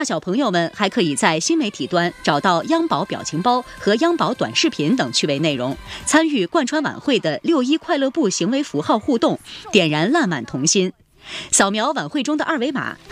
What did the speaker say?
小朋友们还可以在新媒体端找到央宝表情包和央宝短视频等趣味内容，参与贯穿晚会的6·1快乐步行为符号互动，点燃烂漫童心。扫描晚会中的二维码。